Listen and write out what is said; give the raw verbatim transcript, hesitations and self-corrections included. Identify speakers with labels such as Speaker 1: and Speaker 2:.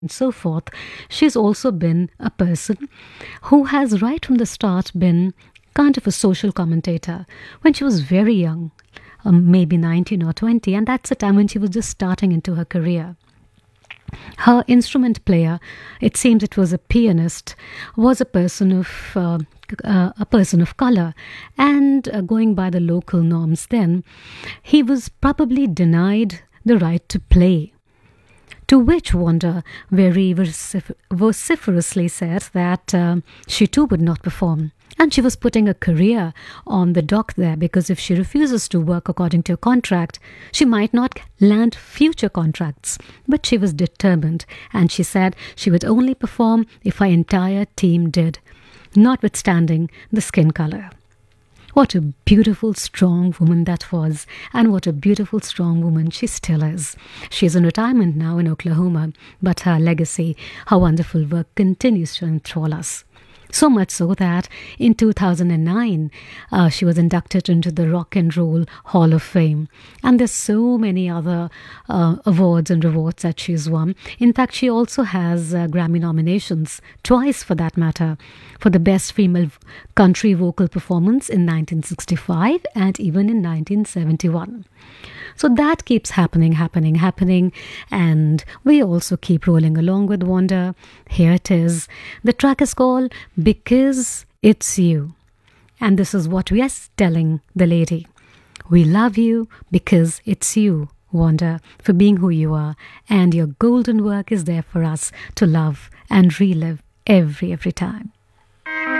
Speaker 1: and so forth, she's also been a person who has right from the start been kind of a social commentator. When she was very young, um, maybe nineteen or twenty, and that's the time when she was just starting into her career. Her instrument player, it seems it was a pianist, was a person of uh, uh, a person of color, and uh, going by the local norms, then he was probably denied the right to play. To which Wanda very vocif- vociferously said that uh, she too would not perform. And she was putting a career on the dock there, because if she refuses to work according to a contract, she might not land future contracts. But she was determined, and she said she would only perform if her entire team did, notwithstanding the skin color. What a beautiful, strong woman that was, and what a beautiful, strong woman she still is. She's in retirement now in Oklahoma, but her legacy, her wonderful work continues to enthrall us. So much so that in two thousand nine, uh, she was inducted into the Rock and Roll Hall of Fame. And there's so many other uh, awards and rewards that she's won. In fact, she also has uh, Grammy nominations, twice for that matter, for the Best Female Country Vocal Performance in nineteen sixty-five and even in nineteen seventy-one. So that keeps happening, happening, happening. And we also keep rolling along with Wanda. Here it is. The track is called Because It's You. And this is what we are telling the lady. We love you because it's you, Wanda, for being who you are. And your golden work is there for us to love and relive every, every time.